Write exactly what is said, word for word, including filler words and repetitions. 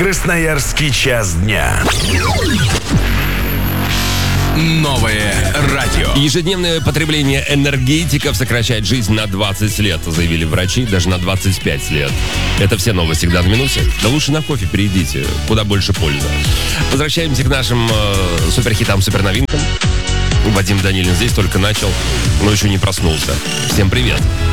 Красноярский час дня. Новое радио. Ежедневное потребление энергетиков сокращает жизнь на двадцать лет, заявили врачи, даже на двадцать пять лет. Это все новости всегда в минусе. Да лучше на кофе перейдите, куда больше пользы. Возвращаемся к нашим э, суперхитам, суперновинкам. Вадим Данилин здесь только начал, но еще не проснулся. Всем привет.